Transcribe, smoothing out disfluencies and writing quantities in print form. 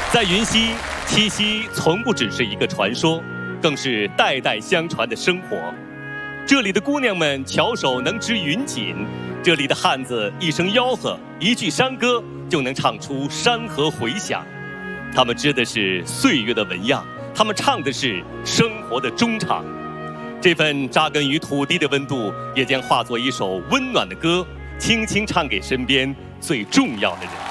在云溪，七夕从不只是一个传说，更是代代相传的生活。这里的姑娘们巧手能织云锦，这里的汉子一声吆喝，一句山歌就能唱出山河回响。他们织的是岁月的纹样，他们唱的是生活的衷肠。这份扎根于土地的温度，也将化作一首温暖的歌，轻轻唱给身边最重要的人。